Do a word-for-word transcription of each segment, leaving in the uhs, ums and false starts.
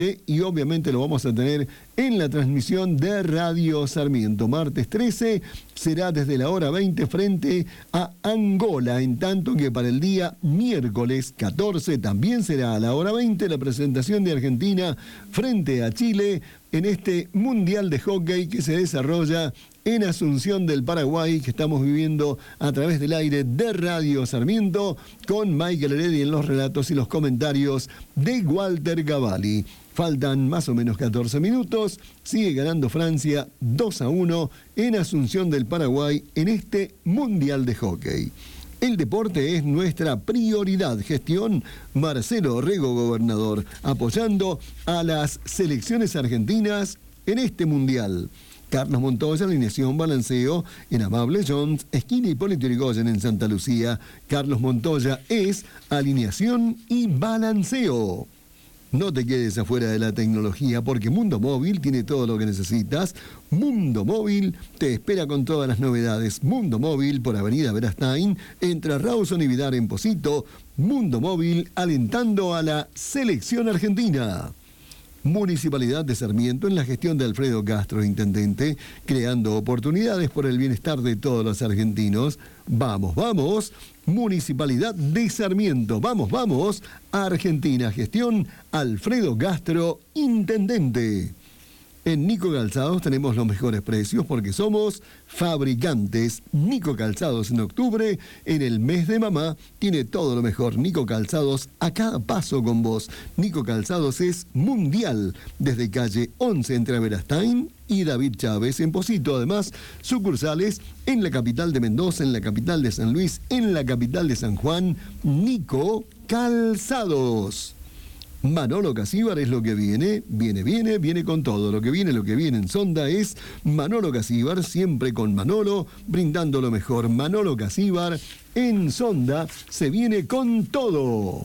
y obviamente lo vamos a tener en la transmisión de Radio Sarmiento. Martes trece será desde la hora veinte frente a Angola, en tanto que para el día miércoles catorce también será a la hora veinte la presentación de Argentina frente a Chile en este Mundial de Hockey que se desarrolla en Asunción del Paraguay, que estamos viviendo a través del aire de Radio Sarmiento, con Michael Heredia en los relatos y los comentarios de Walter Cavalli. Faltan más o menos catorce minutos, sigue ganando Francia dos a uno en Asunción del Paraguay en este Mundial de Hockey. El deporte es nuestra prioridad. Gestión Marcelo Orrego, gobernador, apoyando a las selecciones argentinas en este Mundial. Carlos Montoya, alineación, balanceo en Amable Jones, esquina Hipólito Yrigoyen en Santa Lucía. Carlos Montoya es alineación y balanceo. No te quedes afuera de la tecnología porque Mundo Móvil tiene todo lo que necesitas. Mundo Móvil te espera con todas las novedades. Mundo Móvil por Avenida Verastain, entre Rawson y Vidar en Posito. Mundo Móvil alentando a la selección argentina. Municipalidad de Sarmiento en la gestión de Alfredo Castro, intendente, creando oportunidades por el bienestar de todos los argentinos. Vamos, vamos, Municipalidad de Sarmiento. Vamos, vamos, Argentina, gestión Alfredo Castro, intendente. En Nico Calzados tenemos los mejores precios porque somos fabricantes. Nico Calzados en octubre, en el mes de mamá, tiene todo lo mejor. Nico Calzados a cada paso con vos. Nico Calzados es mundial, desde calle once entre Verastain y David Chávez en Posito. Además, sucursales en la capital de Mendoza, en la capital de San Luis, en la capital de San Juan. Nico Calzados. Manolo Casíbar es lo que viene, viene, viene, viene con todo. Lo que viene, lo que viene en Sonda es Manolo Casíbar, siempre con Manolo, brindando lo mejor. Manolo Casíbar en Sonda se viene con todo.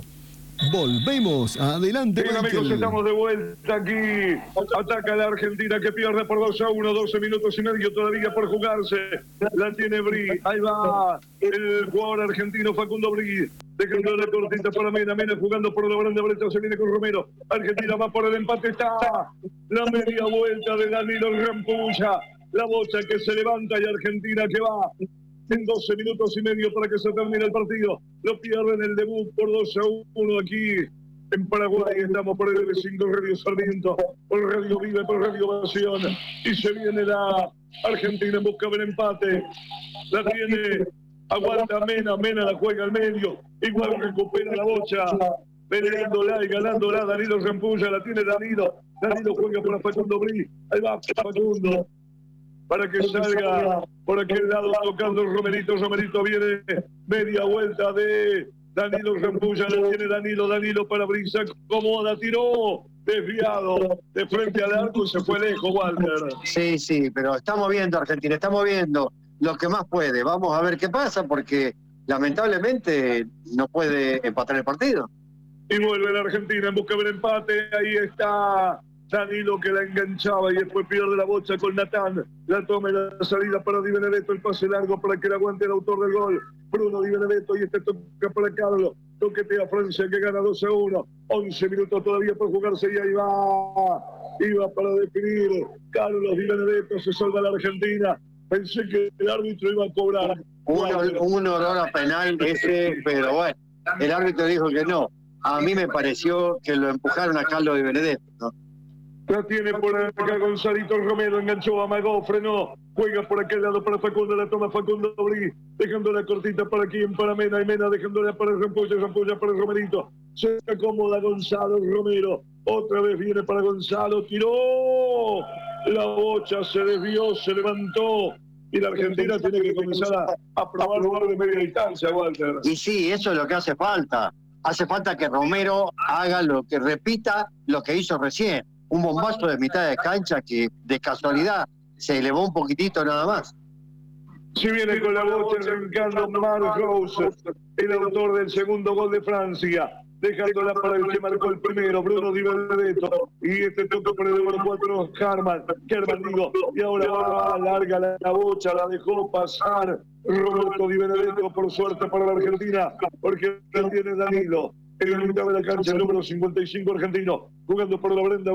Volvemos, adelante. Bien, amigos, estamos de vuelta aquí. Ataca la Argentina que pierde por dos a uno, doce minutos y medio todavía por jugarse. La tiene Bri, ahí va el jugador argentino Facundo Bri. Dejando la cortita para Mena, Mena jugando por la grande brecha, se viene con Romero. Argentina va por el empate, está la media vuelta de Danilo Rampulla. La bocha que se levanta y Argentina que va en doce minutos y medio para que se termine el partido. Lo pierden el debut por dos a uno aquí en Paraguay. Estamos por el L cinco Radio Sarmiento, por Radio Vive, por Radio Ovación. Y se viene la Argentina en busca del empate. La tiene, aguanta Mena, Mena la juega al medio. Igual recupera la bocha, peleándola y ganándola Danilo Rampulla. La tiene Danilo. Danilo juega para Facundo Bri. Ahí va Facundo, para que salga por aquel lado tocando Romerito. Romerito viene media vuelta de Danilo Rampulla, la tiene Danilo, Danilo para Brisa, acomoda, tiró, desviado, de frente al arco y se fue lejos, Walter. Sí, sí, pero estamos viendo Argentina, estamos viendo lo que más puede. Vamos a ver qué pasa porque lamentablemente no puede empatar el partido. Y vuelve la Argentina en busca del empate, ahí está Danilo que la enganchaba y después pierde la bocha con Natán. La toma y la salida para Di Benedetto, el pase largo para que la aguante el autor del gol, Bruno Di Benedetto, y este toca para Carlos. Toquetea Francia que gana dos a uno. once minutos todavía por jugarse y ahí va. Iba para definir Carlos Di Benedetto, se salva la Argentina. Pensé que el árbitro iba a cobrar. Un, un olor a penal ese, pero bueno, el árbitro dijo que no. A mí me pareció que lo empujaron a Carlos Di Benedetto, ¿no? La tiene por acá Gonzalito Romero, enganchó, amagó, frenó, juega por aquel lado para Facundo, la toma Facundo Bri, dejándola cortita para aquí en para Mena, y Mena dejándola para Rampulla, Rampulla para Romerito, se acomoda Gonzalo Romero, otra vez viene para Gonzalo, tiró, la bocha se desvió, se levantó, y la Argentina tiene que comenzar a, a probar lugar de media distancia, Walter. Y sí, eso es lo que hace falta, hace falta que Romero haga lo que repita lo que hizo recién. Un bombazo de mitad de cancha que de casualidad se elevó un poquitito nada más. Si viene con la bocha arrancando Marc Rose, el autor del segundo gol de Francia, dejándola para el que marcó el primero, Bruno Di Benedetto, y este toque por el número cuatro, Herman, Herman digo, y ahora va, larga la, la bocha, la dejó pasar Roberto Di Benedetto, por suerte para la Argentina, porque la tiene Danilo. En la mitad de la cancha, el número cincuenta y cinco argentino, jugando por la Brenda.